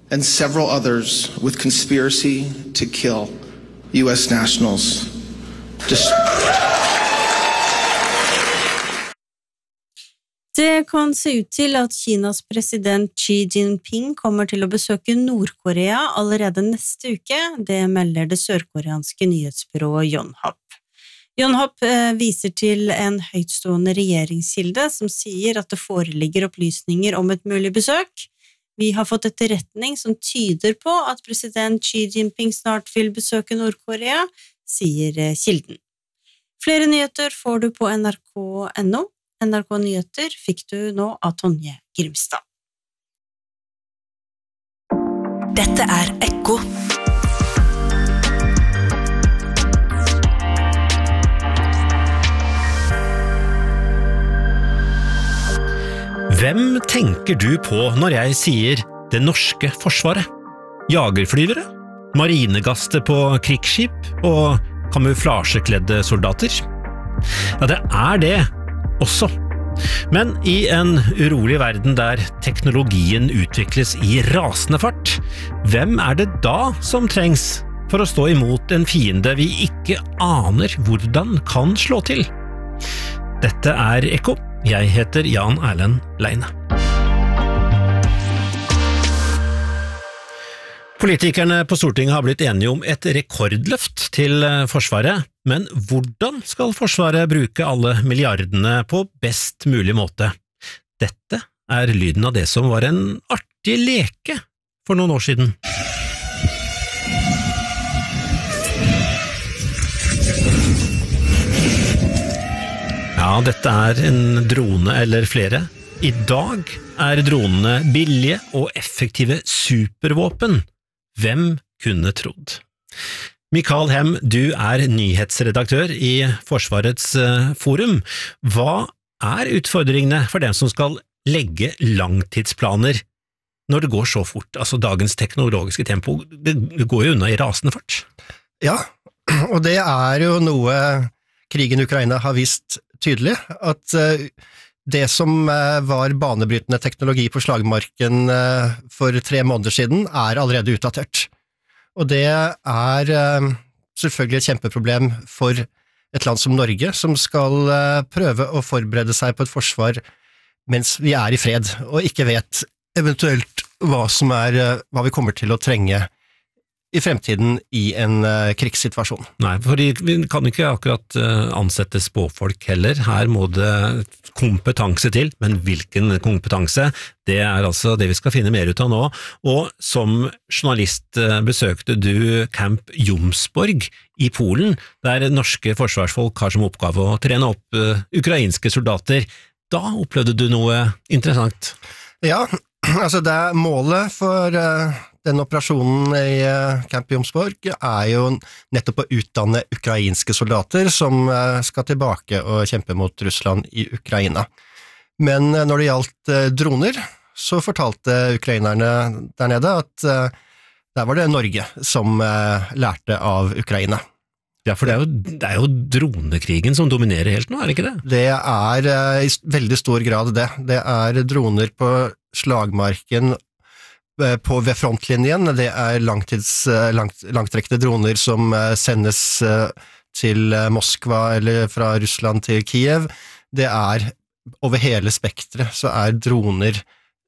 and several others with conspiracy to kill U.S. nationals. Det kan se ut til at Kinas president Xi Jinping kommer til å besøke Nord-Korea allerede neste uke, det melder det sørkoreanske nyhetsbyrået Yonhap. Yonhap viser til en høytstående regjeringskilde som sier at det foreligger opplysninger om et mulig besøk. Vi har fått etterretning som tyder på at president Xi Jinping snart vil besøke Nord-Korea, sier kilden. Flere nyheter får du på nrk.no. NRK Nyheter fikk du nå av Tonje Grimstad. Dette Ekko. Hvem tenker du på når jeg sier det norske forsvaret? Jagerflyvere? Marinegaster på krigsskip og kamuflasjekledde soldater? Ja, det det også. Men i en urolig verden der teknologien utvikles i rasende fart, hvem det da som trengs for å stå imot en fiende vi ikke aner hvordan kan slå til? Dette Ekko. Jeg heter Jan Erlend Leine. Politikerne på Stortinget har blitt enige om et rekordløft til Forsvaret, men hvordan skal Forsvaret bruke alle milliardene på best mulig måte? Dette lyden av det som var en artig leke for noen år siden. Ja, dette en drone eller flere. I dag dronene billige og effektive supervåpen. Hvem kunne trodd? Mikael Hem, du nyhetsredaktør i Forsvarets forum. Hva utfordringene for dem som skal legge langtidsplaner når det går så fort? Altså dagens teknologiske tempo, det går jo unna i rasende fart. Ja, og det jo noe krigen i Ukraina har vist tydelig, at det som var banebrytende teknologi på slagmarken for 3 måneder siden allerede utdatert. Og det selvfølgelig et kjempeproblem for et land som Norge, som skal prøve å forberede seg på et forsvar mens vi i fred, og ikke vet eventuelt hva vi kommer til å trenge i fremtiden i en krigssituasjon. Nei, for vi kan ikke akkurat ansette spåfolk heller. Her må det kompetanse til, men hvilken kompetanse? Det altså det vi skal finne mer ut av nå. Og som journalist besøkte du Camp Jomsborg i Polen, der norske forsvarsfolk har som oppgave å trene opp ukrainske soldater. Da opplevde du noe interessant. Ja, altså det målet for den operasjonen i Camp Jomsborg jo nettopp å utdanne ukrainske soldater som skal tilbake og kjempe mot Russland i Ukraina. Men når det gjaldt droner, så fortalte ukrainerne der nede at der var det Norge som lærte av Ukraina. Ja, for det jo dronekrigen som dominerer helt nå, det ikke det? Det i veldig stor grad det. Det droner på slagmarken ved frontlinjen. Det langtrekkende droner som sendes til Moskva eller fra Russland til Kiev. Det over hele spektret så droner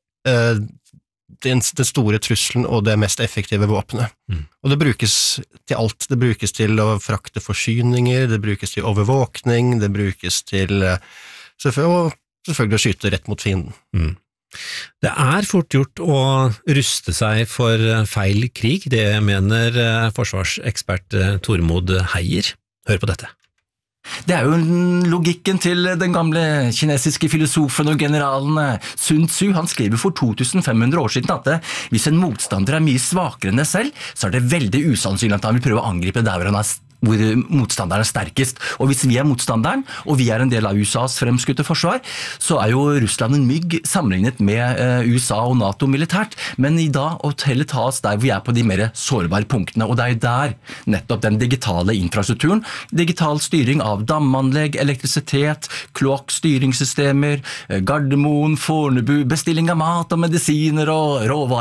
den store trusselen og det mest effektive våpenet. Og det brukes til alt. Det brukes til å frakte forsyninger, det brukes til overvåkning, det brukes til selvfølgelig å skyte rett mot fienden. Det fort gjort å ruste seg for feil krig, det mener forsvarsekspert Tormod Heier. Hør på dette. Det jo logikken til den gamle kinesiske filosofen og generalen Sun Tzu. Han skrev for 2500 år siden at hvis en motstander mye svakere enn deg selv, så det veldig usannsynlig at han vil prøve å angripe der hvor hvor motstanderen sterkest. Og hvis vi motstanderen, og vi en del av USAs fremskutte forsvar, så jo Russland en mygg sammenlignet med USA og NATO militært. Men i dag å heller ta oss der vi på de mer sårbare punktene, og det jo der nettopp den digitale infrastrukturen, digital styring av damanlegg, elektrisitet, kloakkstyringssystemer, Gardermoen, Fornebu, bestilling av mat og medisiner og råvarer,